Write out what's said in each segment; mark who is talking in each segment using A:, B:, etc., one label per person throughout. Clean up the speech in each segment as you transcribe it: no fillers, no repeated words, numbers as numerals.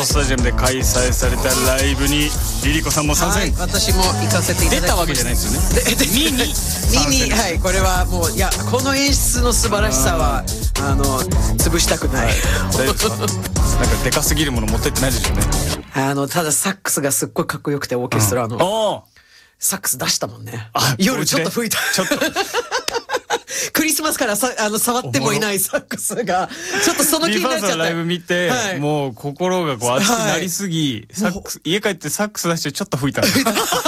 A: スタジアムで開催されたライブにリリコさんも参戦、
B: 私も行かせていただきました。
A: 出たわけじゃないですよね。見に
B: はい、これはもう、いや、この演出の素晴らしさは潰したくない。
A: 大丈夫ですか？なんかでかすぎるもの持ってってないですよね。
B: ただサックスがすっごいかっこよくて、オーケストラのサックス出したもんね。夜ちょっと吹いた。ちょっとクリスマスから触ってもいないサックスがちょっとその気になっちゃった。
A: リバーサルライブ見て、もう心がこう熱くなりすぎ、サックス家帰ってサックス出してちょっと吹いた。はい、という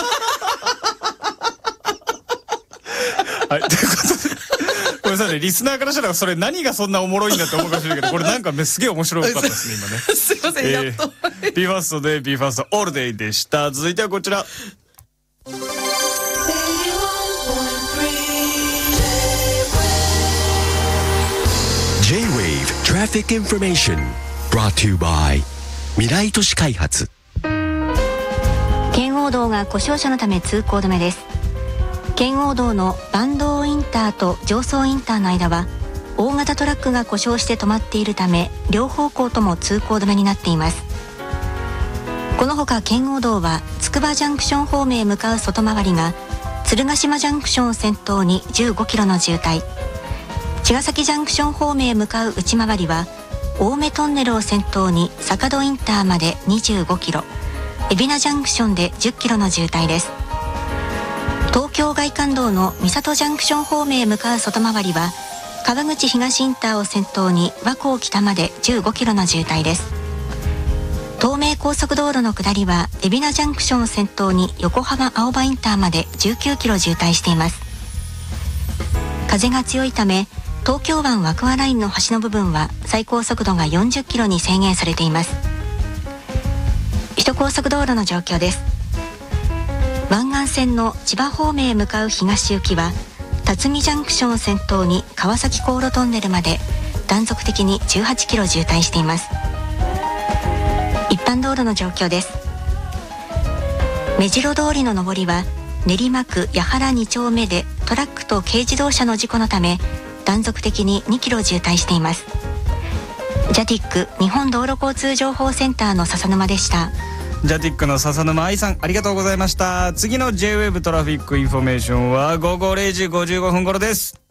A: ことで、ごめんなさいね、リスナーからしたらそれ何がそんなおもろいんだって思うかもしれないけど、これなんかすげえ面白かったですね今ね。
B: すいません、やっと。
A: ビーファーストでビーファーストオールデイでした。続いてはこちら。
C: J-Wave Traffic Information brought to you by 未来都市開発。
D: 圏央道が故障車のため通行止めです。圏央道の坂東インターと常総インターの間は大型トラックが故障して止まっているため、両方向とも通行止めになっています。このほか圏央道はつくばジャンクション方面へ向かう外回りが鶴ヶ島ジャンクションを先頭に15キロの渋滞、茅ヶ崎ジャンクション方面へ向かう内回りは青梅トンネルを先頭に坂戸インターまで25キロ、海老名ジャンクションで10キロの渋滞です。東京外環道の三郷ジャンクション方面へ向かう外回りは川口東インターを先頭に和光北まで15キロの渋滞です。東名高速道路の下りは海老名ジャンクションを先頭に横浜青葉インターまで19キロ渋滞しています。風が強いため東京湾和桑ラインの端の部分は最高速度が40キロに制限されています。首都高速道路の状況です。湾岸線の千葉方面へ向かう東行きは辰巳ジャンクションを先頭に川崎航路トンネルまで断続的に18キロ渋滞しています。一般道路の状況です。目白通りの上りは練馬区八原2丁目でトラックと軽自動車の事故のため断続的に2キロ渋滞しています。ジャティック日本道路交通情報センターの笹沼でした。
A: ジャティックの笹沼愛さん、ありがとうございました。次の J-Wave トラフィックインフォメーションは午後0時55分頃です。